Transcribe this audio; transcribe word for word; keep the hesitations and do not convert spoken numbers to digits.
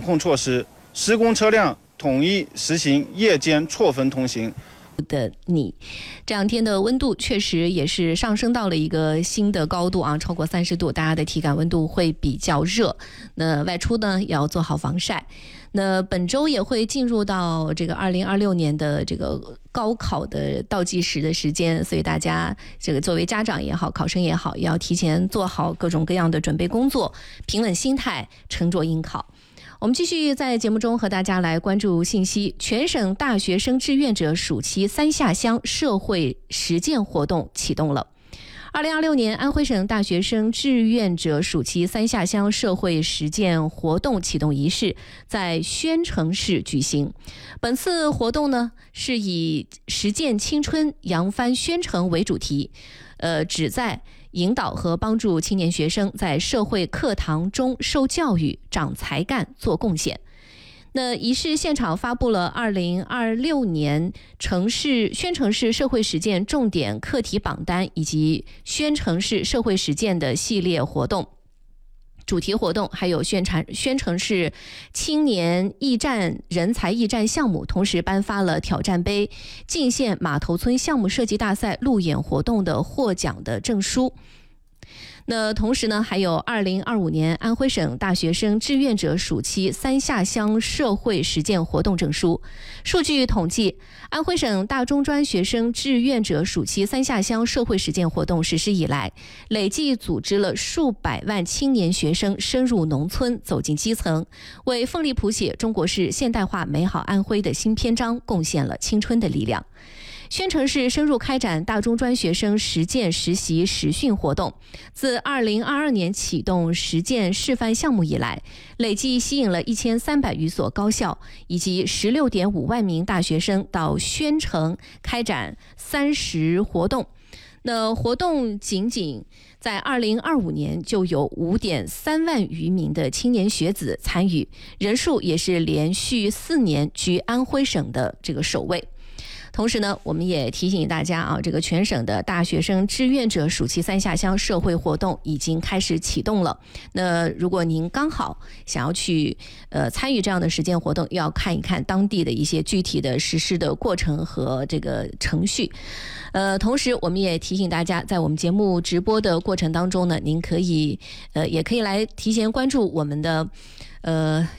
控措施，施工车辆统一实行夜间错峰通行。 的你，这两天的温度确实也是上升到了一个新的高度啊，超过三十度，大家的体感温度会比较热。那外出呢，也要做好防晒。那本周也会进入到这个二零二六年的这个高考的倒计时的时间，所以大家这个作为家长也好，考生也好，也要提前做好各种各样的准备工作，平稳心态，沉着应考。我们继续在节目中和大家来关注信息。全省大学生志愿者暑期三下乡社会实践活动启动了。二零二六年安徽省大学生志愿者暑期三下乡社会实践活动启动仪式在宣城市举行。本次活动呢，是以实践青春扬帆宣城为主题，呃，旨在引导和帮助青年学生在社会课堂中受教育、长才干、做贡献。那仪式现场发布了二零二六年城市宣城市社会实践重点课题榜单以及宣城市社会实践的系列活动。主题活动还有宣传宣城市青年驿站人才驿站项目，同时颁发了挑战杯、泾县码头村项目设计大赛路演活动的获奖的证书。那同时呢，还有二零二五年安徽省大学生志愿者暑期三下乡社会实践活动证书。数据统计，安徽省大中专学生志愿者暑期三下乡社会实践活动实施以来，累计组织了数百万青年学生深入农村，走进基层，为奋力谱写中国式现代化美好安徽的新篇章贡献了青春的力量。宣城市深入开展大中专学生实践实习实训活动，自二零二二年启动实践示范项目以来，累计吸引了一千三百余所高校以及十六点五万名大学生到宣城开展三十活动。那活动仅仅在二零二五年就有五点三万余名的青年学子参与，人数也是连续四年居安徽省的这个首位。同时呢，我们也提醒大家啊，这个全省的大学生志愿者暑期三下乡社会活动已经开始启动了。那如果您刚好想要去呃参与这样的实践活动，要看一看当地的一些具体的实施的过程和这个程序。呃，同时我们也提醒大家，在我们节目直播的过程当中呢，您可以呃也可以来提前关注我们的呃。